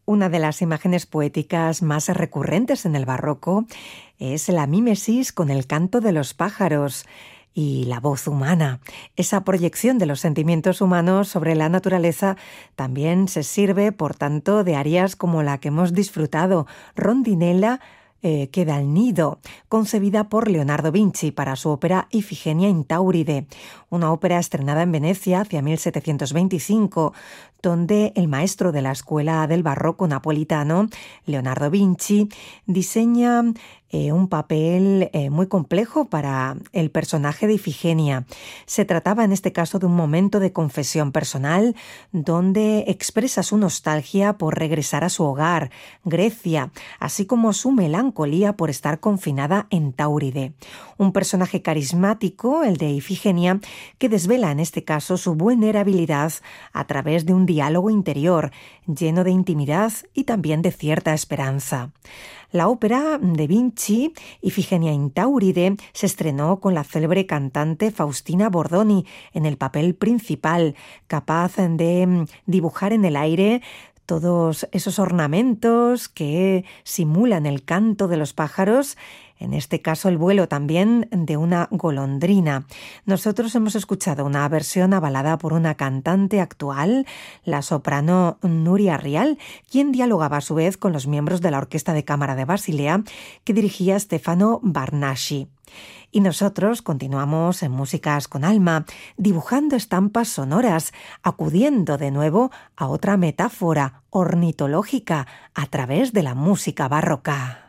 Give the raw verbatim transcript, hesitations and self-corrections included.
Una de las imágenes poéticas más recurrentes en el barroco es la mímesis con el canto de los pájaros y la voz humana. Esa proyección de los sentimientos humanos sobre la naturaleza también se sirve, por tanto, de arias como la que hemos disfrutado, Rondinella eh, que da el nido, concebida por Leonardo Vinci para su ópera Ifigenia in Tauride, una ópera estrenada en Venecia hacia mil setecientos veinticinco, donde el maestro de la escuela del barroco napolitano, Leonardo Vinci, diseña eh, un papel eh, muy complejo para el personaje de Ifigenia. Se trataba en este caso de un momento de confesión personal donde expresa su nostalgia por regresar a su hogar, Grecia, así como su melancolía por estar confinada en Táuride. Un personaje carismático, el de Ifigenia, que desvela en este caso su vulnerabilidad a través de un diálogo interior, lleno de intimidad y también de cierta esperanza. La ópera de Vinci, Ifigenia in Tauride, se estrenó con la célebre cantante Faustina Bordoni en el papel principal, capaz de dibujar en el aire todos esos ornamentos que simulan el canto de los pájaros, en este caso el vuelo también de una golondrina. Nosotros hemos escuchado una versión avalada por una cantante actual, la soprano Nuria Rial, quien dialogaba a su vez con los miembros de la Orquesta de Cámara de Basilea que dirigía Stefano Barnaschi. Y nosotros continuamos en Músicas con Alma, dibujando estampas sonoras, acudiendo de nuevo a otra metáfora ornitológica a través de la música barroca.